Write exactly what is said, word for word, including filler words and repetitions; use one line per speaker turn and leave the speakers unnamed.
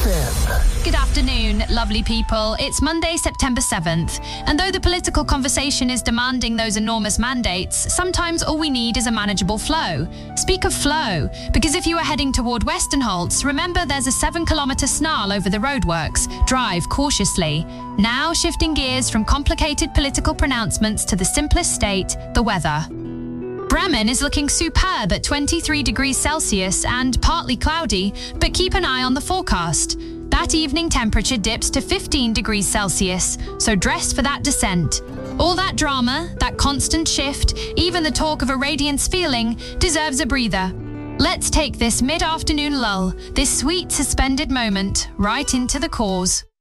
F M.
Good afternoon, lovely people. It's Monday, September seventh, and though the political conversation is demanding those enormous mandates, sometimes all we need is a manageable flow. Speak of flow, because if you are heading toward Westenholz, remember there's a seven-kilometre snarl over the roadworks. Drive cautiously. Now shifting gears from complicated political pronouncements to the simplest state, the weather. Bremen is looking superb at twenty-three degrees Celsius and partly cloudy, but keep an eye on the forecast. That evening temperature dips to fifteen degrees Celsius, so dress for that descent. All that drama, that constant shift, even the talk of a radiance feeling, deserves a breather. Let's take this mid-afternoon lull, this sweet suspended moment, right into the cause.